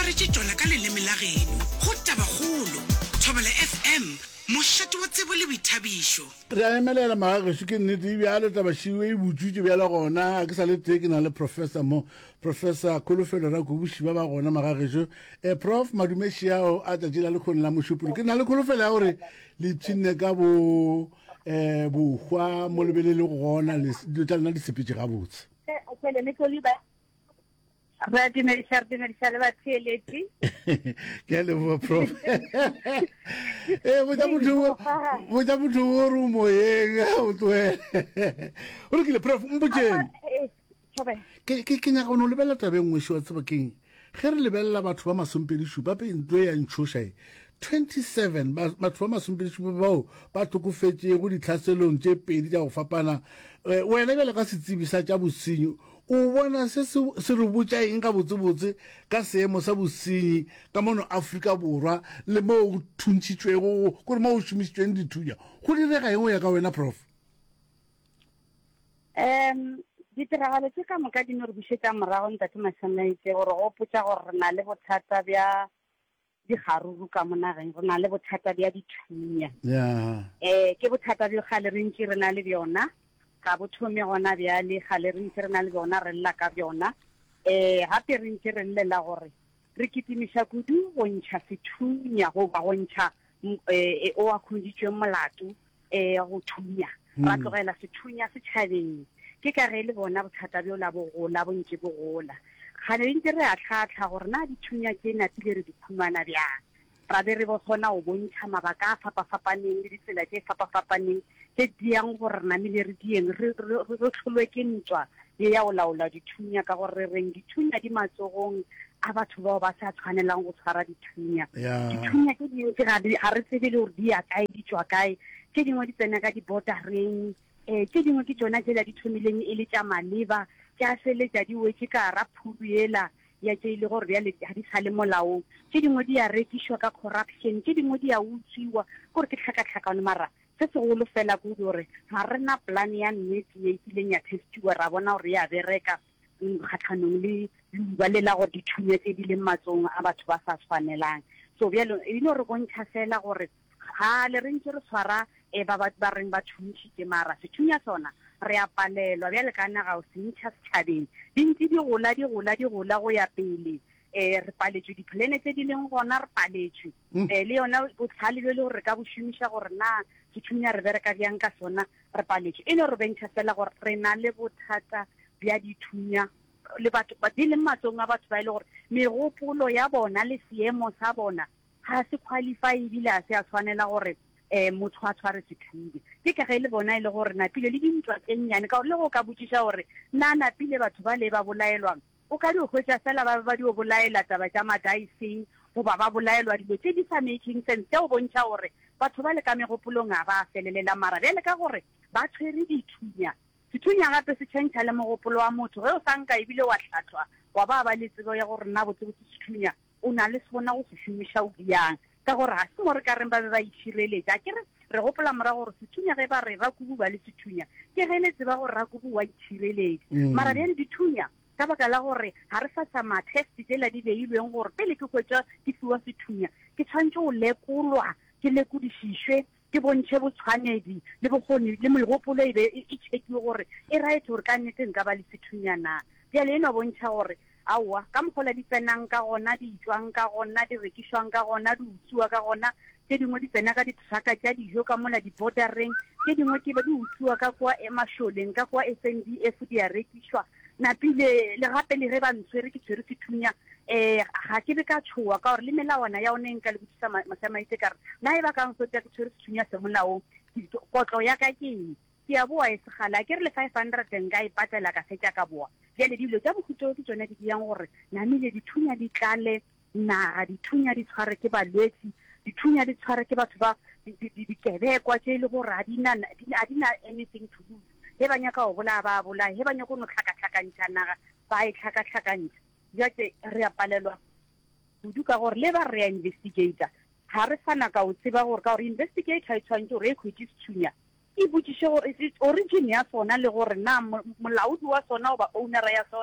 swaretše tšona ka leleme la geno go tabagolo Thobela FM mošate wa tsebo le boithabišo. Re a emelela magagešo ke nnete bjalo tabašiwe e botswitše bjalo gona ke sa le tee ke na le professor Kholofelo Rakobuši ba gona magagešo prof madumeši ao a tšatši la lekgone la mošupolo ke na le kholofelo ya gore le tšhinne ka bohwa mo lebelele go gona dilo tša lena di sepetše gabotse Ba dimedisa le ba tsheletse ke a leboga prof botša motho o re o moyeng o tloele o rekile prof mpotšeng ke nyaka o ne o lebelela tabe nngwe šo wa tsebakeng ge re lebelela batho ba masompedišupa pe ntlo e yang tšhošae 27 batho ba masompedišupa bao ba tlhokofetše go ditlhaselong tše pedi tša go fapana wena bjale ka setsebi sa tša bosenyi o bona se re botša eng ka botsebotse ka seemo sa bosenyi ka mono Afrika Borwa le mo o thuntšitšwego kore mo o šomišitšweng dithunya go direga eng o ya ka wena prof? Ditiragalo tse ka moka di no re bušetša morago ntate Masamaitse gore go potša gore re na le bothata bja digaruru ka monageng re na le bothata bja dithunya ke bothata bjo gale re ntše re na le bjona ka bothome gona bjale gale re ntse re na le bona re lla ka bjona gape re ntse re llela gore re kitimiša kudu go ntšha sethunya go ba go ntšha o a khunditšwe molato go thunya ra tlogela sethunya setšhabeng ke ka ge le bona bothata bjo la bogola bontše bogola gane ntse re a tlhatlha gore na dithunya tše napile re di khumana bjang ra be re bo kgona go bontšha mabaka a fapafapaneng le ditsela tše fapafapaneng tše diang gore namile re dieng re tlholwe ke ntšwa ye ya go laola dithunya ka gore reng dithunya di matsogong a batho bao ba sa tshwanelang go tshwara dithunya dithunya ke dingwe ga re tsebe le gore di ya kae di tšwa kae tše dingwe di tsena ka di-bordereng tše dingwe ke tsona tsela di thomileng e le tša maleba ke a feletša di wetse ka gara phuru ela ya tše ile gore bjale ga di sa le molaong tše dingwe di ya rekišwa ka corruption tše dingwe di ya utswiwa gore ke tlhakatlhakano mara se segolo fela kudu gore ga re na plan ya nnete ye kileng ya testiwa ra bona gore ya bereka kgatlhanong le luba le la gore dithunya tse di leng matsong a batho ba sa tshwanelang so bjalo e no re bontšha fela gore ga le re ntse re tshwara ba reng ba thuntšhitše mara sethunya sona re a palelwa bjale ka naga o se ntšha setšhabeng di ntse di gola go ya pele re paletšwe diplane tse di leng gona re paletšwe le yona botlhale bjo le gore re ka bošomiša gore na sethunya re bereka bjang ka sona re paletšwe e no re bentšha fela gore re na le bothata bja dithunya le batho di leng matsong a batho ba ile gore megopolo ya bona le seemo sa bona ga se qualify ebile a se a tshwanela gore motho a tshware sethunya ke ka ge le bona e le gore napile le dintwa tse nnyane ka gore le go ka botšiša gore na napile batho ba le ba bolaelwang o ka di o hwetša fela ba di o bolaela taba tša madaiseng goba ba bolaelwa dilo tše di sa making sense tše o bontšha gore batho ba le ka megopolong a ba felelela mara bjale ka gore ba tshwere dithunya sethunya gape se tšhentšha le mogopolo wa motho ge o sanka ebile wa hlatlhwa wa ba le tsebo ya gore nna botsebotse sethunya o na le sona go se šomiša o bjang ka gore ga se mo re ka reng ba be ba itšhireletša ke re gopola morago gore sethunya ge ba re Rakubu ba le sethunya ke ge le tseba gore Rakubu wa itšhireletša mara bjale dithunya ka baka la gore ga re sa tšama test tsela di beilweng gore pele ke kwetša ke fiwa sethunya ke tshwantse go lekolwa ke lekodišišwe ke bontšhe botshwanedi le bokgoni le megopolo e be e tšhekiwe gore e right gore ka nnete nka ba le sethunya na bjale e no bontšha gore aowa ka mokgola di tsenang ka gona di tswang ka gona di rekišwang ka gona di utswiwa ka gona tše dingwe di tsena ka ditraka tša dijo ka mola di-bordereng tše dingwe ke ba di utswiwa ka kwa mašoleng ka kwa SNDF di a rekišwa napile le gape le ge ba ntshwere ke tshwere sethunya ga ke be ka tšhoa ka gore le melawana ya one nka le botsisa Masamaitse ka re na e ba kang swetsa ke tshwere sethunya se molaong kotlo ya ka ke eng ke a boa e segala ke re le 500 nka e patela ka fetša ka boa bjale dilo tša bokhutso ke tsone di diang gore namile dithunya di tlale naga dithunya di tshware ke balwetsi dithunya di tshware ke batho ba dikebekwa tše e le gore a di na anything to do he ba nyaka go bolaya ba bolaya he ba nyaka go no tlhakatlhakantšha naga ba e tlhakatlhakantšha jake re a palelwa kudu ka gore le ba re ya investigator ga re sana ka o tseba gore ka gore investigator e tshwanetse gore e khwetse sethunya e botšiše gore origin ya sona le gore na molaodi wa sona o ba ownera ya sona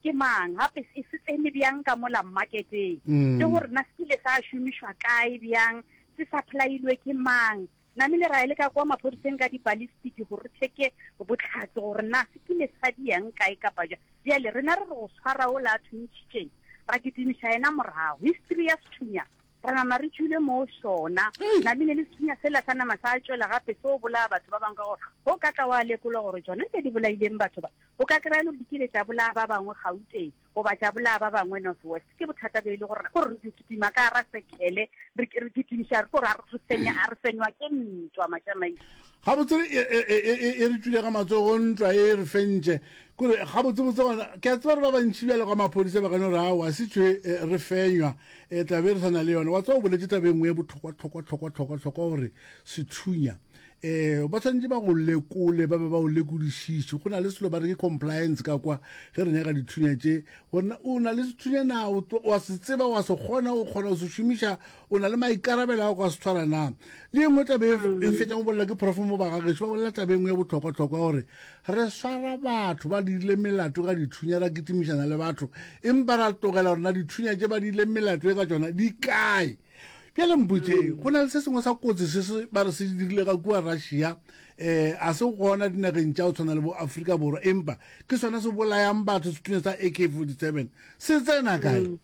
ke mang gape e se tsene bjang ka mola marketeng ke gore na se kile sa šomišwa kae bjang se supply-ilwe ke mang namile ra ile ka kwa maphodiseng ka di-ballistic gore cheke botlhatse gore na se kile sa diang kae kapa ja bjale rena re go tshwara o la thuntšhitšeng ra kitimiša ena morago history ya sethunya ra nama re tšhile mo sona namile le sethunya sela sa nama sa tšwela gape se o bolaya batho ba bangwe ka gore o ka tla wa lekola gore tsone tse di bolaileng batho ba o ka kry-a le dikile tša bolaya ba bangwe gauteng goba tša bolaya ba bangwe north west ke bothata be e le gore re dikitima ka ra sekele re kitimiša gore a re fenywa ke ntwa matšamaisi gabotsele e re tswile ka matsogo ntwa e re fentše kore gabotsebotse gona ke a tseba re ba bantšhi bjale ka maphodisa ba kane gore a wa setswe re fenywa tabe re sana le yone wa tsa o boletse tabe ngwe e botlhokwa gore sethunya ba tshwanetse ba go lekole ba be ba o lekodišiše go na le selo ba re ke compliance ka kwa ge re nyaka dithunya tše gorena o na le sethunya na wa se tseba wa se kgona o kgona go se šomiša o na le maikarabelo a go ka se tshwara na le engwe tabe e fetša go bolela ke profo mo bagagešo ba bolela tabe engwe ya botlhokwa gore re swara batho ba dirile melato ka dithunya ra kitimišana le batho empa ra tlogela gorena dithunya tše ba dirile melato e ka tsona di kae bjale mpotse go na le se sengwe sa kotsi se ba re se dirile ka kua Russia a se gona dinageng tša o tshwana le bo Afrika Borwa empa ke sona se bolayang batho sethunya sa AK47 se tsena kae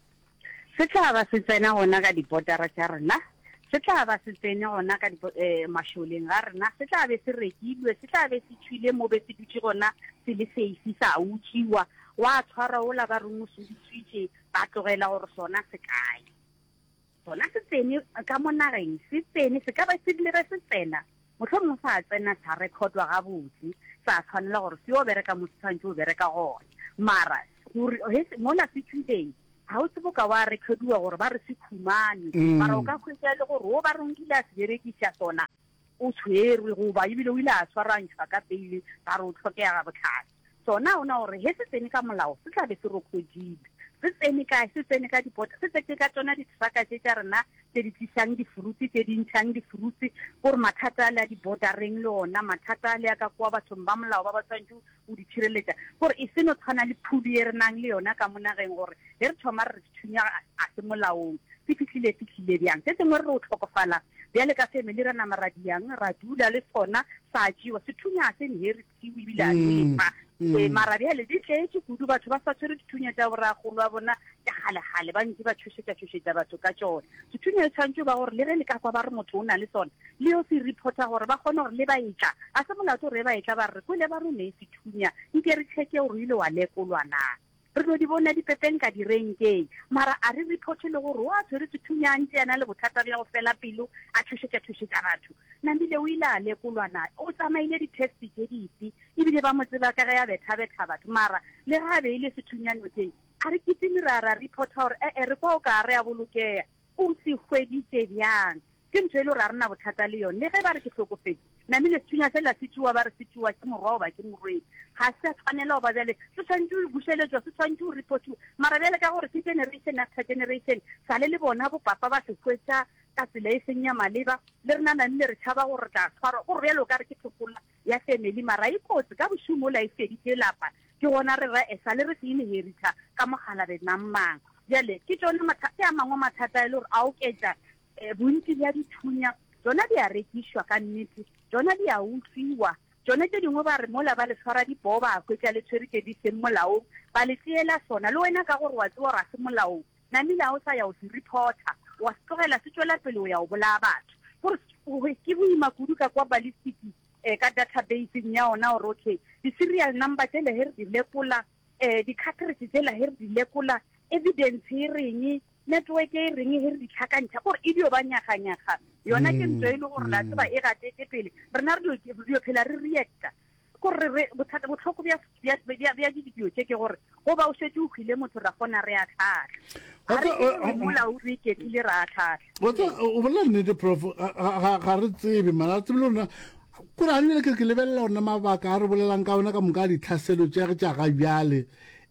se tla ba se tsena gona ka dipotara tša rena se tla ba se tsene gona ka mašoleng ga rena se tla be se rekilwe se tla be se tšhwile mo be se dutše gona se le seifi sa utswiwa wa tshwara ola ba reng o se ditswitše ba tlogela gore sona se kae sona se tsene ka mo nageng se tsene se ka ba se dile re se tsena motlho mongwe sa tsena sa recordwa gabotse sa tshwanela gore se yo bereka mo se tshwantse o bereka gone mara mola se tšwileng ga o tsebo ka wa recordiwa gore ba re se khumane mara o ka kgwetsa le gore o ba ronkile a se berekiša sona o tshwerwe goba ebile o ile a tshwarantšhwa ka peile ba re o tlhokega botlhase sona ona gore he se tsene ka molao se tlabe se rokgodile se tsene ka dipota se tsene ka tsona ditraka tše tša rena tše di tlišang difuruti tše di ntšhang difuruti gore mathata a le a dibodareng le ona mathata a le a ka kwa bathong ba molao ba ba tshwantse o di tšhireletša gore e se no tshwana le phudi e re nang le yona ka monageng gore le re thoma re thunya a se molaong se fihlile bjang se sengwe re o tlhokofala bjale ka family ra nama ra diang ra dula le sona sa tšewa sethunya se inheritiwe ebile a lefa mara bjale di tletše kudu batho ba sa tshwere dithunya tša boragolo wa bona tša gale ba ntse ba tšhošetša batho ka tšone sethunya e tshwantse ba gore le ge le ka kwa ba re motho o na le sona le yo se reporta gore ba kgone gore le ba etla a se molato gore ba etla ba re kwele ba rone sethunya nke re check-e gore ile wa lekolwa na re no di bona dipepeng ka direnkeng mara a re reporte le gore o a tshwere sethunya ntse yana le bothata bja go fela pelo a tšhošetša batho namile o ile a lekolwa na o tsamaile di-test tše dife ebile ba mo tseba ka ge ya betha batho mara le ga beile sethunyano teng a re kitime ra reporta gore re kwa o ka re a bolokega o se hweditše bjang ke ntho e le gore a rena bothata le yone le ge ba re ke tlhokofetse namile sethunya sela se tšewa ba re se tšewa ke morwao ba ke morwedi ga se a tshwanela go ba bjale se tshwantse o bušeletswa se tshwantse o reportiwa mara bjale ka gore ke generation after generation sale le bona bopapa ba se hwetša ka tsela e seng ya maleba le rena namile re tšhaba gore tla tshwarwa gore bjale o ka re ke tlhokola ya family mara e kotsi ka bošomo o la e feditše lapa ke gona re ra sale re se inherita ka mogala be namang bjale ke tsone ke a mangwe mathata e le gore a oketša bontsi bja dithunya tsona di a rekišwa ka nnete tsona di a utswiwa tsone tše dingwe ba re mola ba le tshwara dipoo ba kwetša le tshwere ke di seng molaong ba le tseela sona le wena ka gore wa tseba gore a se molaong namile a o sa ya o se reporta wa se tlogela se tšwela pele o ya o bolaya batho gore ke boima kudu ka kwa ballistic ka databaseng ya ona gore okay di-serial number tše le he re di lekola di-cartridge tše le he re di lekola evidence e reng network e reng he re di tlhakantšha gore e dio ba nyaganyaga yona ke ntho e le gore la tseba e gatetse pele rena re dio phela re reacta gore botlhoko bja didio tše ke gore go ba o šetse o khwile motho ra kgona re a tlhatlha mola o re iketlile re a tlhatlha o bolela nnete prof ga re tsebe mara tsebe le rona kore a lebele ke lebelela ona mabaka a re bolelang ka ona ka moka ditlhaselo tša ge tša ga bjale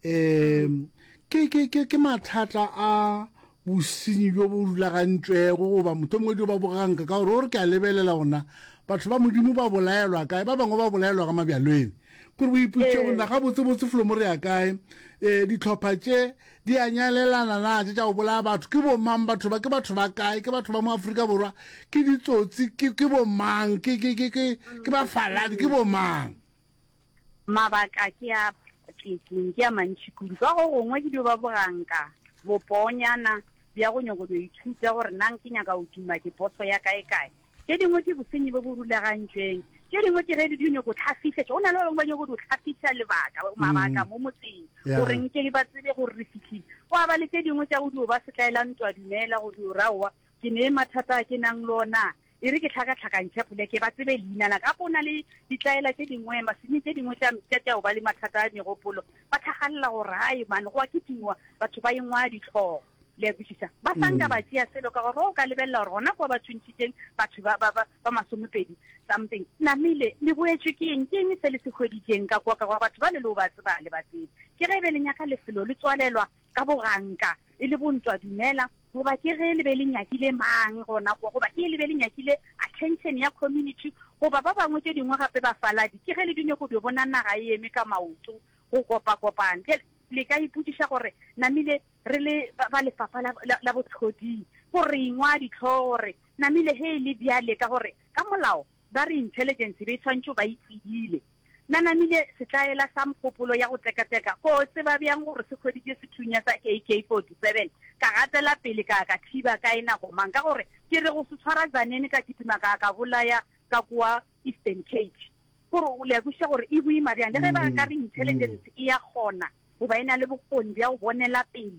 ke mathata a bosenyi bjo bo rulagantšwego goba motho mongwe dio ba boganka ka gore ke a lebelela gona batho ba modimo ba bolaelwa kae ba bangwe ba bolaelwa ka mabjalweni kore o iputse go nna ga botsebotse folo mo re ya kae ditlhopha tše di a nyalelana na tše tša go bolaya batho ke bomang batho ba ke batho ba kae ke batho ba mo Afrika Borwa ke ditsotsi ke bomang ke bafaladi ke bomang mabaka ke a mantši kudu ka go gongwe ke dio ba boganka boponyana bja go nyako go ithuta gore nang ke nyaka go tuma ke poso ya kae tše dingwe ke bosenyi bo bo rulagantšweng tše dingwe ke ge di nyako tlhafišetša go na le ba nyako go tlhafiša mabaka mo motseng gore nke ba tsebe gore re fitlhile go a ba le tše dingwe tša go dio ba setlaela ntwa dumela go dio raowa ke ne mathata ke nang lona e re ke tlhakatlhakantšha pole ke ba tsebe leinana ka bona le ditlaela tše dingwe masini tše dingwe tša go ba le mathata a megopolo ba tlhagalela gore ai mane go a ketingwa batho ba engwa ditlhogo le bušisa ba sanka ba tšea selo ka gore o ka lebelela gore gona kwa ba thuntšitšeng batho ba masomepedi something namile le boetswe ke eng se le se kgweditšeng ka kwa batho ba le lo ba tseba le ba tsebe ke ge be le nyaka lefelo le tswalelwa ka boganka e le bontwa dumela goba ke ge le be le nyakile mang gona kwa goba ke le be le nyakile attention ya community goba ba bangwe tše dingwe gape ba faladi ke ge le dinyo go di bona naga e eme ka maoto go kopakopana le ka ipudiša gore namile re le ba lefapha la botlhoding gore ingwa ditlhogo gore namile he le bjale ka gore ka molao ba re intelligence be tshwantšho ba itsedile namile setlaela sa mkgopolo ya go tekateka go tseba bjang gore se kgweditše sethunya sa AK47 ka gatela pele ka thiba ka ena go mang ka gore ke re go se tshwara zanene ka kitima ka bolaya ka kwa Eastern Cape gore o le buša gore e boima bjang le ge ba ka re intelligence e ya gona go ba ena le bokgoni bja go bonela pele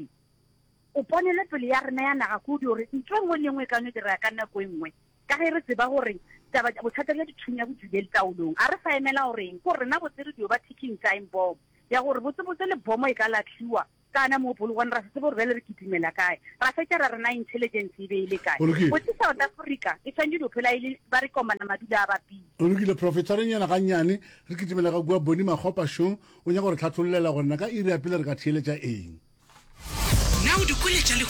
o ponele pele ya rena ya naga kudi gore ntho ngwe le ngwe ka no dira ka nako engwe ka ge re tseba gore taba bothata bja dithunya bo tsile le taolong a re sa emela gore eng gore rena botsere dio ba ticking time bomb ya gore botsebotse le bomo e ka latlhiwa kana mo polokwane ra se tsebe gore bjale re kitimela kae ra fetša ra rena intelligence e be e le kae botse South Africa e tshwantse dio phela ile ba re komana madula a bapile o lokile professoranyana gannyane re kitimela ka bua boni makgopa show o nyaka gore tlhatlholela gorena ka iri ya pele re ka theeletša eng na o di kweletša